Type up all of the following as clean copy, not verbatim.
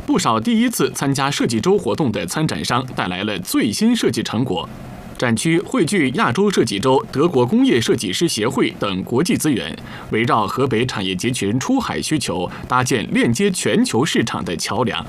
不少第一次参加设计周活动的参展商带来了最新设计成果。展区汇聚亚洲设计周、德国工业设计师协会等国际资源，围绕河北产业集群出海需求，搭建链接全球市场的桥梁。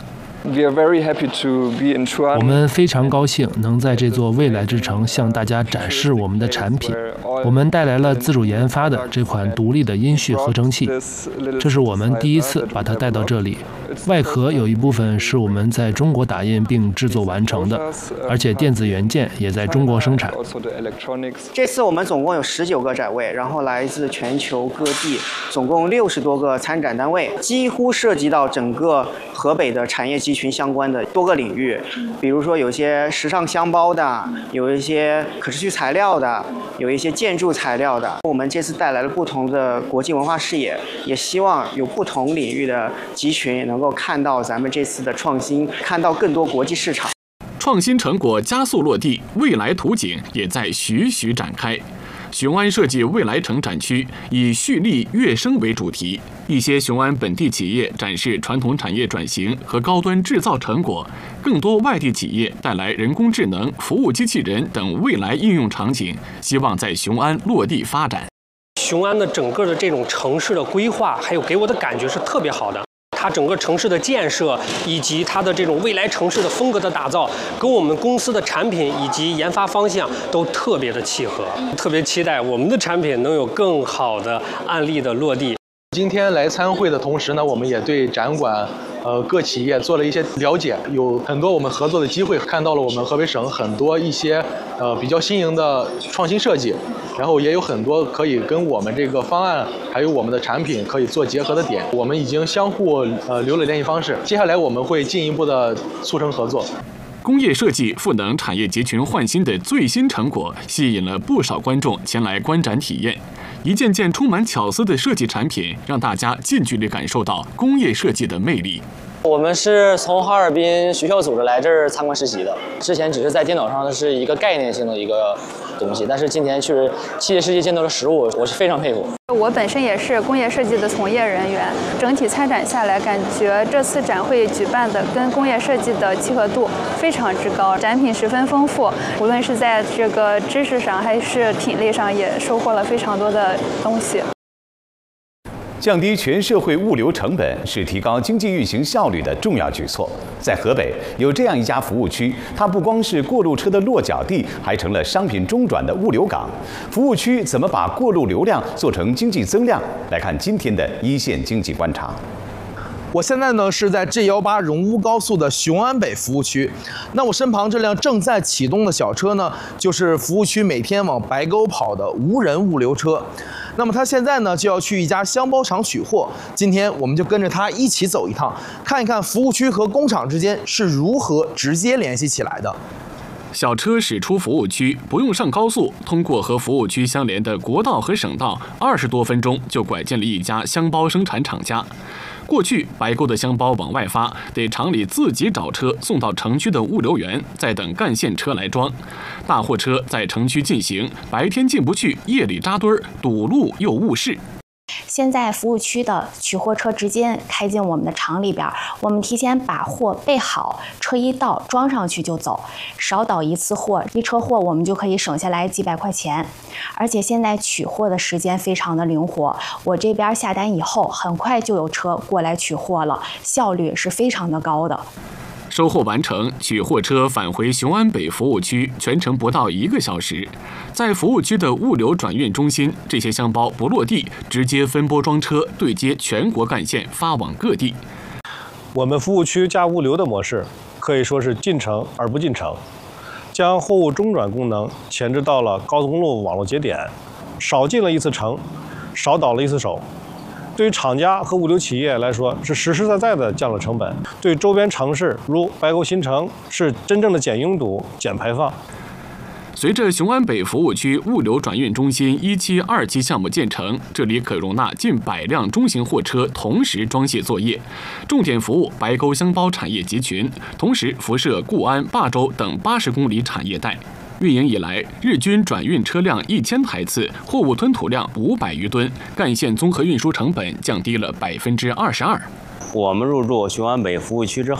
我们非常高兴能在这座未来之城向大家展示我们的产品。我们带来了自主研发的这款独立的音序合成器，这是我们第一次把它带到这里。外壳有一部分是我们在中国打印并制作完成的，而且电子元件也在中国生产。 这次我们总共有19个展位，然后来自全球各地，总共60多个参展单位，几乎涉及到整个河北的产业集群相关的多个领域，比如说有些时尚箱包的，有一些可持续材料的，有一些建筑材料的。我们这次带来了不同的国际文化视野，也希望有不同领域的集群能够看到咱们这次的创新，看到更多国际市场。 创新成果加速落地，未来图景也在徐徐展开。雄安设计未来城展区以蓄力跃升为主题，一些雄安本地企业展示传统产业转型和高端制造成果，更多外地企业带来人工智能、服务机器人等未来应用场景，希望在雄安落地发展。 雄安的整个的这种城市的规划，还有给我的感觉是特别好的。它整个城市的建设以及它的这种未来城市的风格的打造，跟我们公司的产品以及研发方向都特别的契合，特别期待我们的产品能有更好的案例的落地。 今天来参会的同时呢，我们也对展馆各企业做了一些了解，有很多我们合作的机会，看到了我们河北省很多一些比较新颖的创新设计，然后也有很多可以跟我们这个方案还有我们的产品可以做结合的点，我们已经相互留了联系方式，接下来我们会进一步的促成合作。 工业设计赋能产业集群焕新的最新成果，吸引了不少观众前来观展体验。一件件充满巧思的设计产品，让大家近距离感受到工业设计的魅力。 我们是从哈尔滨学校组织来这儿参观实习的，之前只是在电脑上的是一个概念性的一个东西，但是今天确实器械世界见到了实物，我是非常佩服。 我本身也是工业设计的从业人员，整体参展下来，感觉这次展会举办的跟工业设计的契合度非常之高，展品十分丰富，无论是在这个知识上还是品类上，也收获了非常多的东西。 降低全社会物流成本是提高经济运行效率的重要举措。在河北有这样一家服务区，它不光是过路车的落脚地，还成了商品中转的物流港。服务区怎么把过路流量做成经济增量？来看今天的一线经济观察。 我现在呢是在 G18荣乌高速的雄安北服务区，那我身旁这辆正在启动的小车呢，就是服务区每天往白沟跑的无人物流车。那么它现在呢就要去一家箱包厂取货，今天我们就跟着它一起走一趟，看一看服务区和工厂之间是如何直接联系起来的。 小车驶出服务区，不用上高速，通过和服务区相连的国道和省道，20多分钟就拐进了一家箱包生产厂家。过去白沟的箱包往外发，得厂里自己找车送到城区的物流园，再等干线车来装。大货车在城区进行，白天进不去，夜里扎堆儿，堵路又误事。 现在服务区的取货车直接开进我们的厂里边，我们提前把货备好，车一到装上去就走，少倒一次货，一车货我们就可以省下来几百块钱。而且现在取货的时间非常的灵活，我这边下单以后，很快就有车过来取货了，效率是非常的高的。 收货完成，取货车返回雄安北服务区，全程不到1个小时。在服务区的物流转运中心，这些箱包不落地，直接分拨装车，对接全国干线，发往各地。 我们服务区加物流的模式可以说是进城而不进城，将货物中转功能前置到了高速公路网络节点，少进了一次城，少倒了一次手。对于厂家和物流企业来说，是实实在在的降了成本；对周边城市如白沟新城，是真正的减拥堵、减排放。 随着雄安北服务区物流转运中心1期、2期项目建成，这里可容纳近100辆中型货车同时装卸作业，重点服务白沟箱包产业集群，同时辐射固安、霸州等80公里产业带。运营以来，日均转运车辆1000台次，货物吞吐量500余吨，干线综合运输成本降低了22%。 我们入驻雄安北服务区之后，